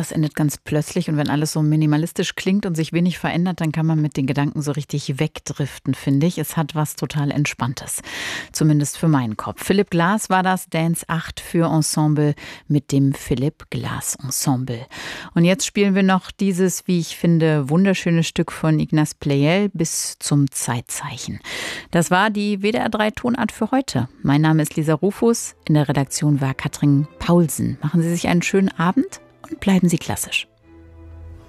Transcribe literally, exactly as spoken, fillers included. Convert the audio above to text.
das endet ganz plötzlich und wenn alles so minimalistisch klingt und sich wenig verändert, dann kann man mit den Gedanken so richtig wegdriften, finde ich. Es hat was total Entspanntes, zumindest für meinen Kopf. Philipp Glass war das, Dance acht für Ensemble mit dem Philipp Glass Ensemble. Und jetzt spielen wir noch dieses, wie ich finde, wunderschöne Stück von Ignaz Pleyel bis zum Zeitzeichen. Das war die W D R drei Tonart für heute. Mein Name ist Lisa Rufus, in der Redaktion war Katrin Paulsen. Machen Sie sich einen schönen Abend und bleiben Sie klassisch.